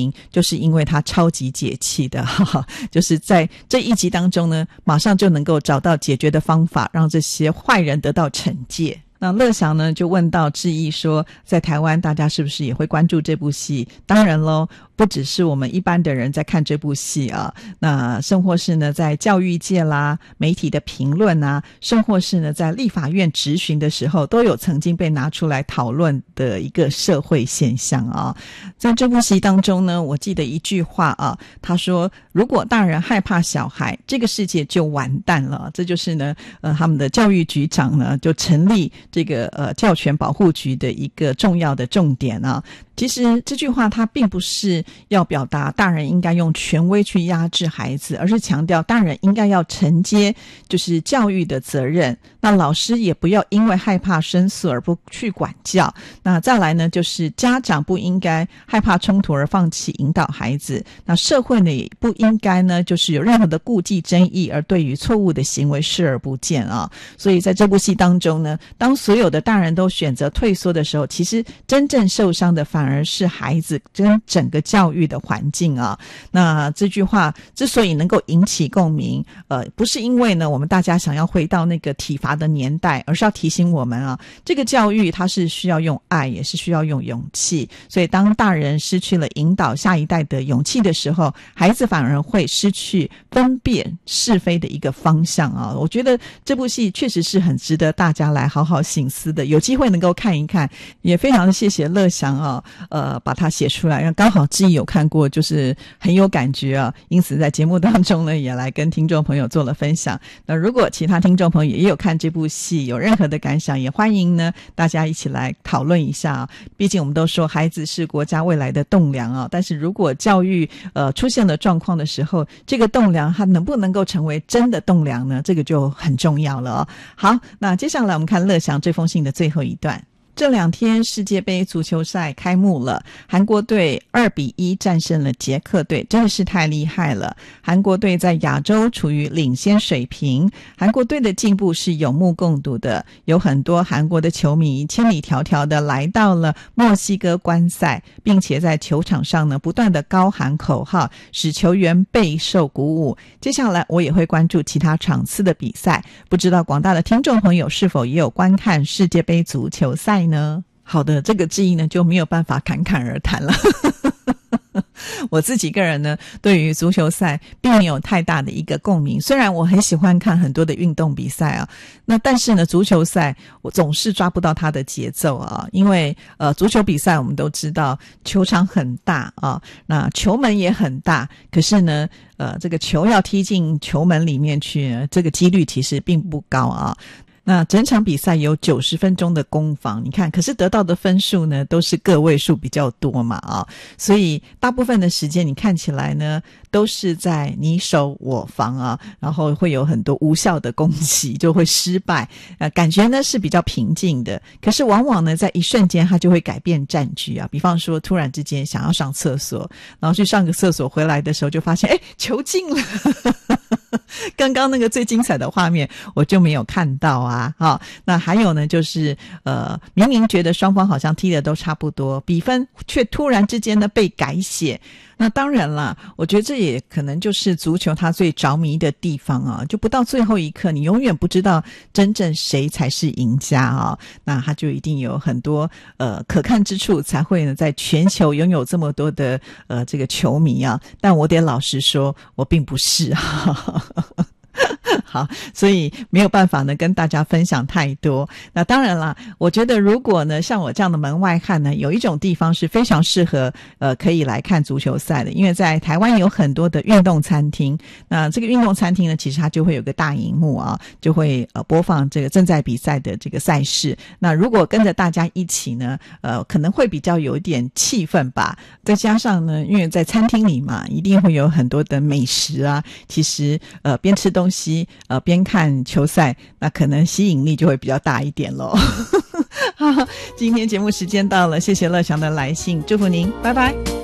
名，就是因为它超级解气的，就是在这一集当中呢，马上就能够找到解决的方法，让这些坏人得到惩戒。那乐祥呢就问到志毅说，在台湾大家是不是也会关注这部戏？当然咯，不只是我们一般的人在看这部戏啊，那甚或是呢在教育界啦、媒体的评论啊，甚或是呢在立法院质询的时候，都有曾经被拿出来讨论的一个社会现象啊。在这部戏当中呢，我记得一句话啊，他说如果大人害怕小孩，这个世界就完蛋了。这就是呢他们的教育局长呢就成立这个教权保护局的一个重要的重点啊。其实这句话它并不是要表达大人应该用权威去压制孩子，而是强调大人应该要承接就是教育的责任，那老师也不要因为害怕申诉而不去管教。那再来呢，就是家长不应该害怕冲突而放弃引导孩子，那社会呢也不应该呢就是有任何的顾忌争议而对于错误的行为视而不见啊。所以在这部戏当中呢，当所有的大人都选择退缩的时候，其实真正受伤的反而是孩子跟整个教育的环境啊。那这句话之所以能够引起共鸣，不是因为呢我们大家想要回到那个体罚的年代，而是要提醒我们啊，这个教育它是需要用爱，也是需要用勇气。所以当大人失去了引导下一代的勇气的时候，孩子反而会失去分辨是非的一个方向啊。我觉得这部戏确实是很值得大家来好好省思的，有机会能够看一看。也非常的谢谢乐祥啊，把它写出来，刚好志毅有看过，就是很有感觉啊，因此在节目当中呢也来跟听众朋友做了分享。那如果其他听众朋友也有看这部戏，有任何的感想，也欢迎呢大家一起来讨论一下啊。毕竟我们都说孩子是国家未来的栋梁啊，但是如果教育出现了状况的时候，这个栋梁它能不能够成为真的栋梁呢？这个就很重要了哦。好，那接下来我们看乐祥这封信的最后一段。这2天世界杯足球赛开幕了，韩国队2-1战胜了捷克队，真的是太厉害了。韩国队在亚洲处于领先水平，韩国队的进步是有目共睹的，有很多韩国的球迷千里迢迢的来到了墨西哥观赛，并且在球场上呢不断的高喊口号，使球员备受鼓舞。接下来我也会关注其他场次的比赛，不知道广大的听众朋友是否也有观看世界杯足球赛呢？好的，这个志毅呢就没有办法侃侃而谈了我自己个人呢对于足球赛并没有太大的一个共鸣，虽然我很喜欢看很多的运动比赛啊，那但是呢足球赛我总是抓不到它的节奏啊。因为足球比赛我们都知道球场很大啊，那球门也很大，可是呢这个球要踢进球门里面去，这个几率其实并不高啊。那整场比赛有90分钟的攻防，你看，可是得到的分数呢都是个位数比较多嘛啊，所以大部分的时间你看起来呢都是在你守我防啊，然后会有很多无效的攻击，就会失败，感觉呢是比较平静的。可是往往呢在一瞬间它就会改变战局啊，比方说突然之间想要上厕所，然后去上个厕所回来的时候就发现球进了刚刚那个最精彩的画面我就没有看到啊。好，那还有呢就是明明觉得双方好像踢的都差不多，比分却突然之间呢被改写。那当然啦，我觉得这也可能就是足球它最着迷的地方啊，就不到最后一刻你永远不知道真正谁才是赢家啊。那它就一定有很多可看之处，才会呢在全球拥有这么多的这个球迷啊。但我得老实说我并不是好，所以没有办法呢跟大家分享太多。那当然啦，我觉得如果呢像我这样的门外汉呢，有一种地方是非常适合可以来看足球赛的，因为在台湾有很多的运动餐厅。那这个运动餐厅呢，其实它就会有个大荧幕啊，就会播放这个正在比赛的这个赛事。那如果跟着大家一起呢可能会比较有一点气氛吧。再加上呢，因为在餐厅里嘛，一定会有很多的美食啊，其实边吃东西边看球赛，那可能吸引力就会比较大一点咯好，今天节目时间到了，谢谢乐祥的来信，祝福您，拜拜。